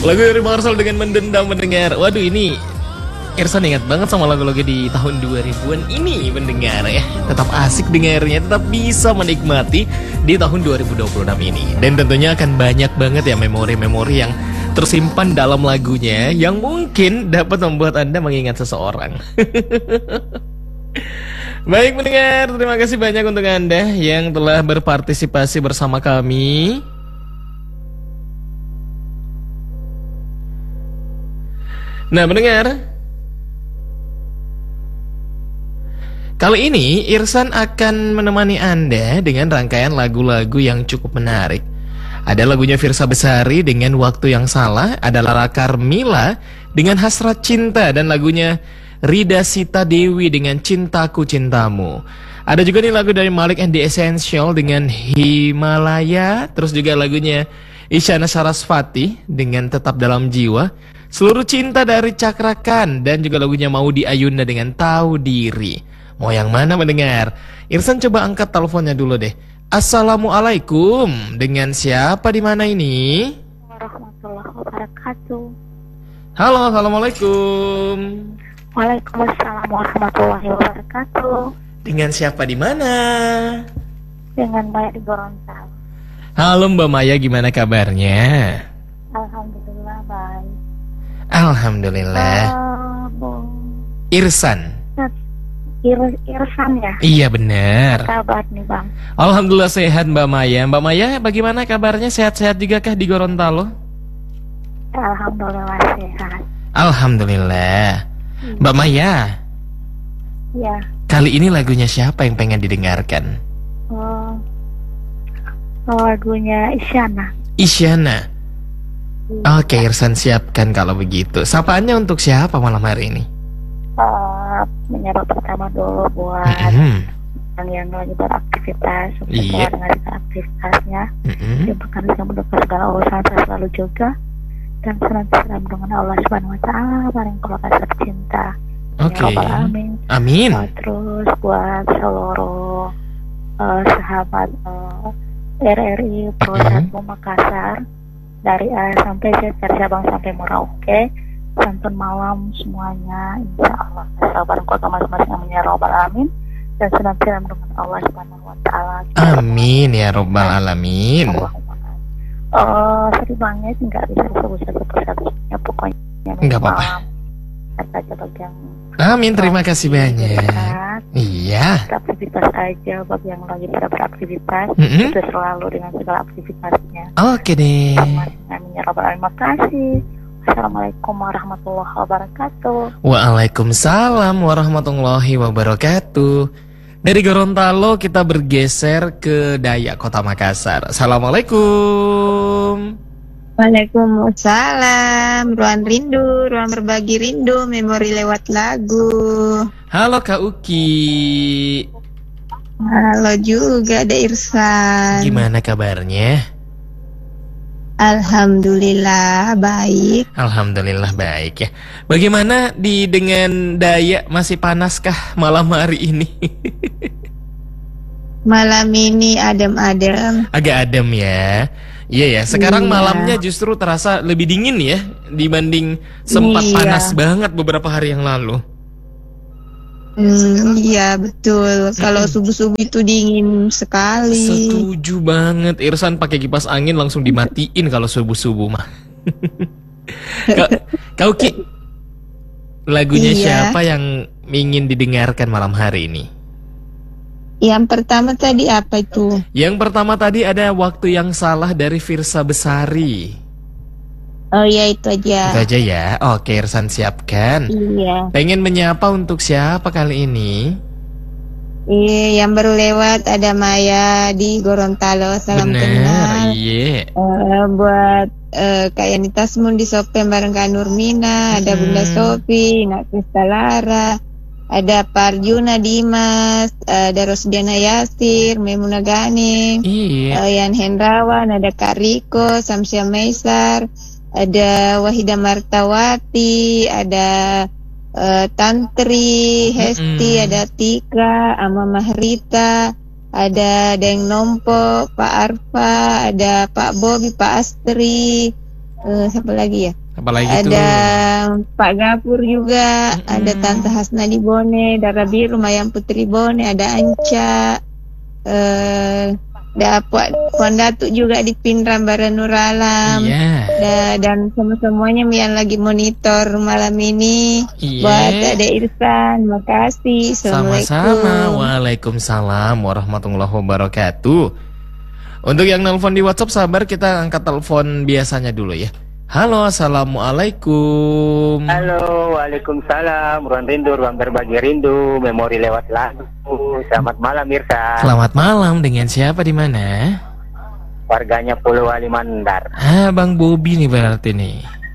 Lagu dari Marcel dengan Mendendam mendengar. Waduh, ini Irsan ingat banget sama lagu-lagu di tahun 2000-an ini mendengar ya. Tetap asik dengarnya, tetap bisa menikmati di tahun 2026 ini. Dan tentunya akan banyak banget ya memori-memori yang tersimpan dalam lagunya yang mungkin dapat membuat Anda mengingat seseorang. Baik mendengar, terima kasih banyak untuk Anda yang telah berpartisipasi bersama kami. Nah mendengar, kali ini Irsan akan menemani Anda dengan rangkaian lagu-lagu yang cukup menarik. Ada lagunya Firsa Besari dengan Waktu Yang Salah, ada Lala Karmila dengan Hasrat Cinta, dan lagunya Rida Sita Dewi dengan Cintaku Cintamu. Ada juga nih lagu dari Malik and the Essential dengan Himalaya. Terus juga lagunya Isyana Sarasvati dengan Tetap Dalam Jiwa, Seluruh Cinta dari Cakrakan, dan juga lagunya Maudy Ayunda dengan Tahu Diri. Mau yang mana mendengar? Irsan coba angkat teleponnya dulu deh. Assalamualaikum, dengan siapa di mana ini? Warahmatullahi wabarakatuh. Halo, assalamualaikum. Waalaikumsalam warahmatullahi wabarakatuh. Dengan siapa di mana? Dengan Maya di Gorontalo. Halo Mbak Maya, gimana kabarnya? Alhamdulillah baik. Alhamdulillah. Bung Irsan. Irsan ya? Iya benar. Kabar nih Bang. Alhamdulillah sehat Mbak Maya. Mbak Maya bagaimana kabarnya? Sehat-sehat juga kah di Gorontalo? Alhamdulillah sehat. Alhamdulillah. Mbak Maya, Ya. kali ini lagunya siapa yang pengen didengarkan? Lagunya Isyana. Isyana. Oke, Irsan siapkan kalau begitu. Sapaannya untuk siapa malam hari ini? Menyapa pertama dulu buat yang lagi beraktivitas, Iya. dengan aktivitasnya, dimudahkan bisa mendekat segala urusan selalu juga, dan senantiasa dengan Allah Subhanahu Wa Taala, paling kalau kasih cinta. Oke. Ya Rabbal Alamin. Amin. Terus buat seluruh sahabat RRI Pro 1 Makassar, dari A sampai Z, dari Sabang sampai Merauke, santun malam semuanya, insya Allah sabar kota masing-masing, amin ya Rabbal Alamin, dan senantiasa dengan Allah Subhanahu Wa Taala. Amin ya Rabbal Alamin. Sedih banget nggak bisa sebut satu-satunya, pokoknya Nggak apa-apa. aja bagi yang Amin, terima kasih banyak. Iya. beraktivitas aja, bagi yang lagi pada beraktivitas, itu selalu dengan segala aktivitasnya. Oke deh. Amin ya Rabbal Alamin. Makasih. Assalamualaikum warahmatullahi wabarakatuh. Waalaikumsalam warahmatullahi wabarakatuh. Dari Gorontalo kita bergeser ke Dayak Kota Makassar. Assalamualaikum. Waalaikumsalam. Ruang rindu, ruang berbagi rindu, memori lewat lagu. Halo Kak Uki. Halo juga ada Irsan. Gimana kabarnya? Alhamdulillah baik. Alhamdulillah baik ya. Bagaimana dengan Dayak, masih panaskah malam hari ini? Malam ini adem-adem. Agak adem ya. Iya ya, sekarang Iya. malamnya justru terasa lebih dingin ya dibanding sempat Iya. panas banget beberapa hari yang lalu. Iya betul. Kalau subuh-subuh itu dingin sekali. Setuju banget. Irsan pakai kipas angin langsung dimatiin kalau subuh-subuh mah. Kau Ki, lagunya Iya. siapa yang ingin didengarkan malam hari ini? Yang pertama tadi apa itu? Yang pertama tadi ada Waktu Yang Salah dari Firsa Besari. Oh ya itu aja. Itu aja ya. Oke, Irsan siapkan. Iya. Pengen menyapa untuk siapa kali ini? Iya, yang baru lewat ada Maya di Gorontalo. Salam kenal. Iya. Buat Kak Yani Tasmun di Sopeng bareng Kak Nurmina, ada Bunda Sofi, Nak Kristalara, ada Parjuna Dimas, ada Rosdiana Yasir, Memuna Ganing, Iya. Yan Hendrawan, ada Kak Riko, Samsia Meisar, ada Wahida Martawati, ada Tantri, Hesti, ada Tika, Ama Mahrita, ada Deng Nompo, Pak Arfa, ada Pak Bobi, Pak Astri, siapa lagi ya? Apalagi Ada tuh? Pak Gapur juga, Mm-mm. ada Tante Hasnadi Bone, Dara Biru, Mayang Putri Bone, ada Anca, ada Puan Datuk juga di Pinram Baranur Alam. Iya. Dan semuanya yang lagi monitor malam ini. Iya. Buat Ade Irsan, makasih. Assalamualaikum. Sama-sama. Waalaikumsalam warahmatullahi wabarakatuh. Untuk yang nelpon di WhatsApp, sabar, kita angkat telepon biasanya dulu ya. Halo, assalamualaikum. Halo, waalaikumsalam. Ruang rindu, ruang berbagi rindu, memori lewat lagu. Selamat malam, Irsa. Selamat malam, dengan siapa di mana? Warganya Pulau Wali Mandar. Bang Bobi nih berarti nih.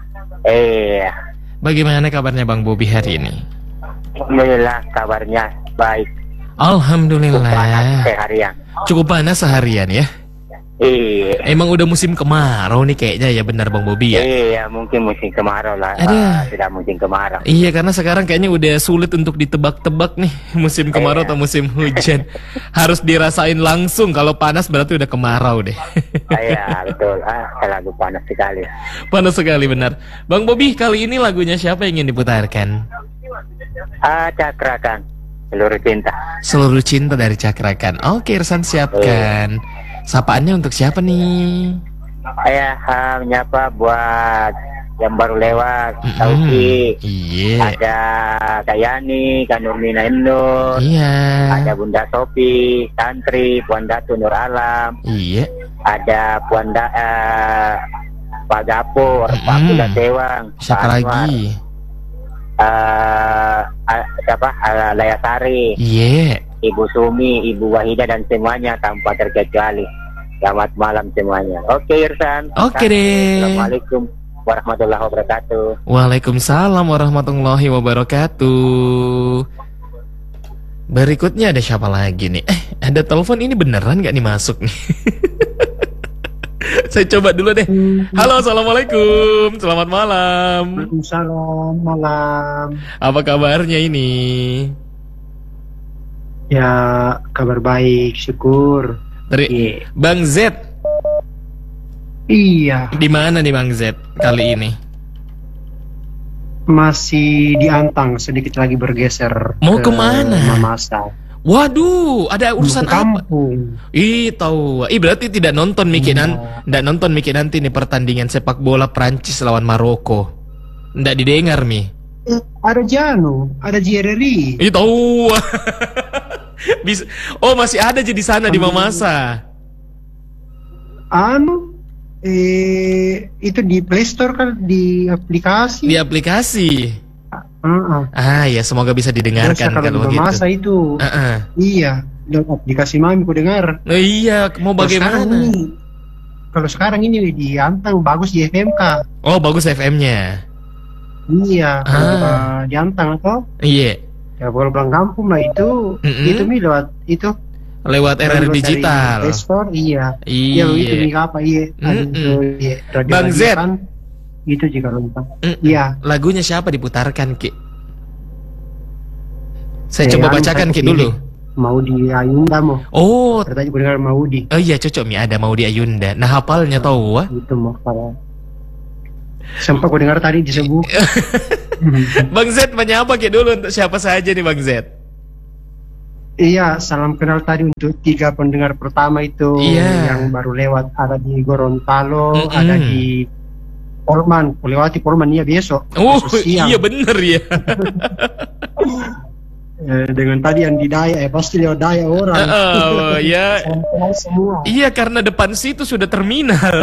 Bagaimana kabarnya Bang Bobi hari ini? Alhamdulillah kabarnya baik. Alhamdulillah. Cukup panas seharian. Cukup panas seharian ya. Emang udah musim kemarau nih kayaknya ya, benar Bang Bobi ya? Iya, mungkin musim kemarau lah. Tidak musim kemarau. Iya, karena sekarang kayaknya udah sulit untuk ditebak-tebak nih musim kemarau atau musim hujan. Harus dirasain langsung, kalau panas berarti udah kemarau deh. Iya, betul. Lagu panas sekali. Panas sekali, benar. Bang Bobi, kali ini lagunya siapa yang ingin diputarkan? Cakrakan, Seluruh Cinta. Seluruh Cinta dari Cakrakan. Oke, Irsan siapkan. Sapaannya untuk siapa nih? Menyapa buat yang baru lewat, Tauki. Iya. Ada Kak Yani, Kak Nurmina Indo. Iya. Ada Bunda Sopi, Santri, Puan Datu Nur Alam. Iya. Ada Pak Gapur, Pak Kuda Sewang. Siapa lagi? Siapa? Layasari. Iya. Ibu Sumi, Ibu Wahida dan semuanya tanpa terkecuali. Selamat malam semuanya. Oke, Irsan. Oke deh. Assalamualaikum warahmatullahi wabarakatuh. Waalaikumsalam warahmatullahi wabarakatuh. Berikutnya ada siapa lagi nih? Ada telepon, ini beneran gak nih masuk nih? Saya coba dulu deh. Halo, assalamualaikum. Selamat malam. Waalaikumsalam, malam. Apa kabarnya ini? Ya, kabar baik, syukur. Dari Bang Z. Iya. Di mana nih Bang Z kali ini? Masih di Antang, sedikit lagi bergeser. Mau kemana? Mamasa. Waduh, ada urusan Mau ke apa? kampung. Tahu. Berarti tidak nonton tidak nonton nanti nih pertandingan sepak bola Prancis lawan Maroko. Nggak didengar mi. Ada Jano, ada JRRI. Tahu. Bisa. Oh, masih ada aja di sana di Mamasa. Itu di Play Store kan, di aplikasi. Di aplikasi. Ya, semoga bisa didengarkan kalau di begitu. Mamasa itu. Iya, di aplikasi Mami ku dengar. Iya, mau bagaimana? Kalau sekarang ini di Antang bagus di FMK. Oh, bagus FM-nya. Iya, di Antang atau? Iya. Ya boleh pulang kampung lah itu mi lewat itu. Lewat RR Digital. Store, iya. Iya. Itu mi apa iya. Bang Z. Itu jika lupa. Iya. Lagunya siapa diputarkan Ki? Saya coba bacakan Ki dulu. Maudi Ayunda mau. Oh. Tertanya gue dengar Maudi. Oh iya, cocok mi, ada Maudi Ayunda. Nah, hafalnya tahu wah. Itu mau kalau. Sempat gue dengar tadi disebut. Bang Z menyapa Ki dulu untuk siapa saja nih Bang Z? Iya, salam kenal tadi untuk 3 pendengar pertama itu yang baru lewat. Ada di Gorontalo, ada di Polman, lewati Polman iya besok. Oh iya bener ya. Dengan tadi yang di Daya, pasti lewat Daya orang. Ya. Semua. Iya, karena depan situ sudah terminal.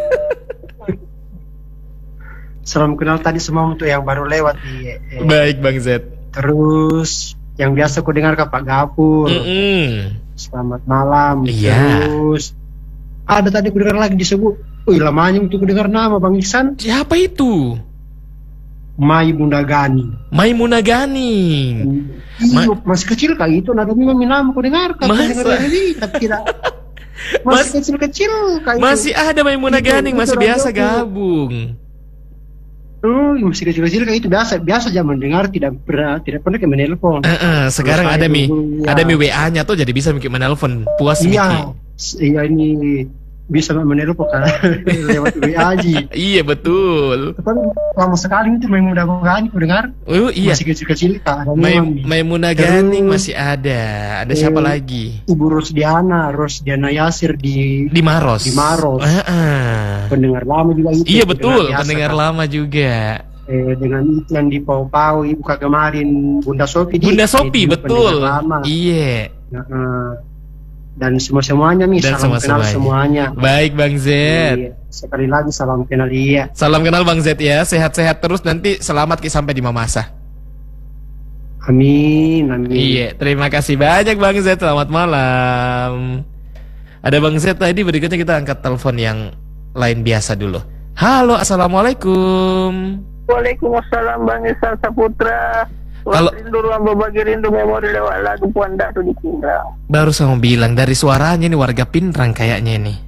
Salam kenal tadi semua untuk yang baru lewat di. Baik Bang Z. Terus yang biasa aku dengar ke Pak Gapur. Selamat malam. Iya. Terus ada tadi aku dengar lagi disebut. Wih, lamanya untuk aku dengar nama Bang Iksan. Siapa itu? Mai Munagani. Mai Munagani. Masih kecil kali itu. Nada memang nama aku dengar. Masa? Tidak. Masih kecil-kecil kayak masih itu. Ada Mai Munagani masih biasa gabung. Masih kecil-kecil kayak itu biasa aja mendengar, tidak pernah ke menelpon. Sekarang ada mi WA-nya tuh jadi bisa menelpon puas. Iya ini bisa menelpon lewat WA aja. Iya betul. Tapi lama sekali itu Maimunah Ganing pendengar. Oh iya. Masih kecil-kecil Kak. Maimunah Ganing masih ada. Ada siapa lagi? Ibu Rosdiana Yasir di Maros. Di Maros. Pendengar lama juga itu. Iya betul, pendengar lama juga. Dengan iklan di Pau-Pau ibu kemarin Bunda Sopi. Bunda Sopi betul. Iya. Dan semuanya nih, salam kenal semuanya. Baik Bang Z. Sekali lagi salam kenal iya. Salam kenal Bang Z ya, sehat-sehat terus, nanti selamat sampai di Mamasa. Amin. Iya, terima kasih banyak Bang Z, selamat malam. Ada Bang Z tadi, berikutnya kita angkat telepon yang lain biasa dulu. Halo, assalamualaikum. Waalaikumsalam Bang Ihsan Saputra. Kalau rindu ruang berbagi rindu memori lewat lagu Puan Datu di Pindrang. Baru saya mau bilang dari suaranya nih warga Pindrang kayaknya nih.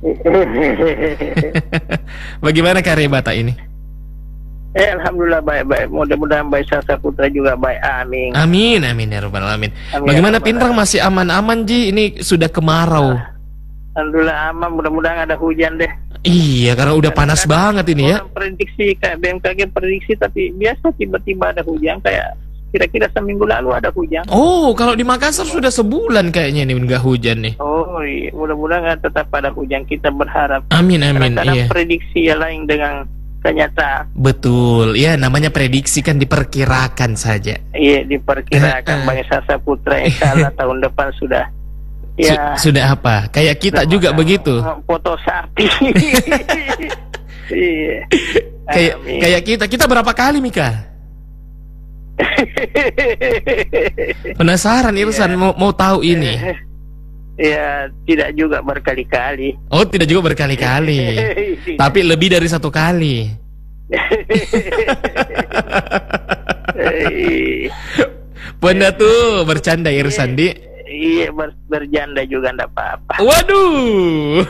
Bagaimana karya Bata ini? Alhamdulillah baik-baik. Mudah-mudahan Bang Ihsan Saputra juga baik. Amin. Amin ya rabbal alamin. Bagaimana Pindrang, masih aman-aman Ji? Ini sudah kemarau. Alhamdulillah aman. Mudah-mudahan ada hujan deh. Iya, karena udah panas banget ini ya. Prediksi kayak BMKG prediksi, tapi biasa tiba-tiba ada hujan, kayak kira-kira seminggu lalu ada hujan. Oh, kalau di Makassar sudah sebulan kayaknya nih nggak hujan nih. Oh iya, mudah-mudahan tetap ada hujan, kita berharap. Amin. Iya. Prediksi yang lain dengan kenyataan. Betul, ya namanya prediksi kan diperkirakan saja. Iya, diperkirakan. Bang Ihsan Saputra insyaallah tahun depan sudah. Ya, sudah apa? Kayak kita juga begitu. Foto sapi. Iya. Kayak kita berapa kali Mika? Penasaran Irsan mau tahu ini. Ya, tidak juga berkali-kali. Oh, tidak juga berkali-kali. Tapi lebih dari satu kali. Puan Datu bercanda Irsan di. Iya, berjanda juga enggak apa-apa. Waduh.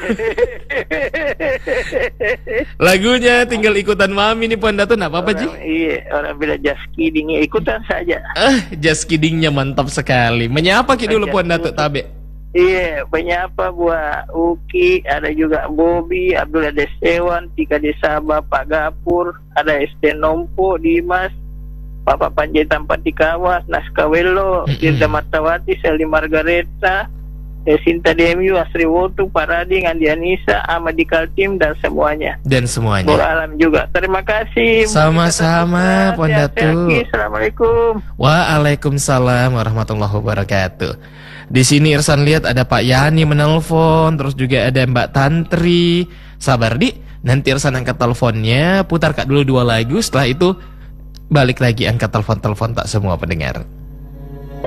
Lagunya tinggal ikutan mami nih Puan Datu, enggak apa-apa Ji. Iya, orang bila just kidding ikutan saja. Just kiddingnya mantap sekali. Menyapa ki dulu Puan Datu Tabe. Iya, menyapa buat Uki, ada juga Bobby, Abdullah Desewan, Tika Desaba, Pak Gapur, ada SD Nompo, Dimas, Bapak Panjaitan Patikawas, Naskawelo, Dirda Matawati, Seldi Margareta, Sinta Demiu, Asri Wotu, Parading, Andi Anissa, Ahmadi Kaltim, dan semuanya. Alam juga. Terima kasih. Sama-sama, Puan Datu. Assalamualaikum. Waalaikumsalam warahmatullahi wabarakatuh. Di sini Irsan lihat ada Pak Yani menelpon, terus juga ada Mbak Tantri. Sabar Di, nanti Irsan angkat teleponnya, putar Kak dulu 2 lagu, setelah itu balik lagi angkat telepon-telepon tak semua pendengar.